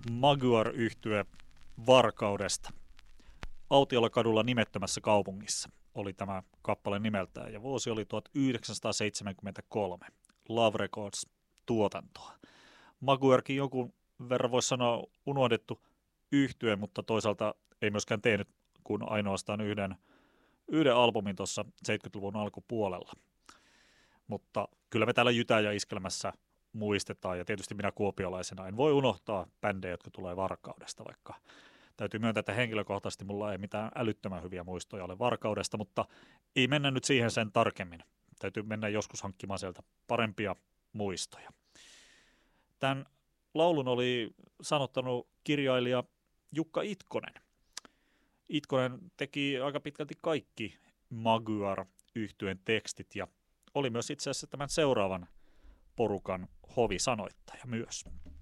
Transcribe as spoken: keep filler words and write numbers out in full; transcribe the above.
Maguire-yhtye Varkaudesta. Autiolla nimettömässä kaupungissa oli tämä kappale nimeltään, ja vuosi oli tuhatyhdeksänsataaseitsemänkymmentäkolme. Love Records tuotantoa. Maguirekin jonkun verran voisi sanoa unohdettu yhtye, mutta toisaalta ei myöskään tehnyt kuin ainoastaan yhden, yhden albumin tuossa seitsemänkymmentäluvun alkupuolella. Mutta kyllä me täällä Jytää ja Iskelmässä muistetaan, ja tietysti minä kuopiolaisena en voi unohtaa bändejä, jotka tulee Varkaudesta, vaikka täytyy myöntää, että henkilökohtaisesti mulla ei mitään älyttömän hyviä muistoja ole Varkaudesta, mutta ei mennä nyt siihen sen tarkemmin. Täytyy mennä joskus hankkimaan sieltä parempia muistoja. Tämän laulun oli sanottanut kirjailija Jukka Itkonen. Itkonen teki aika pitkälti kaikki Maguire-yhtyeen tekstit ja oli myös itse asiassa tämän seuraavan porukan hovisanoittaja myös.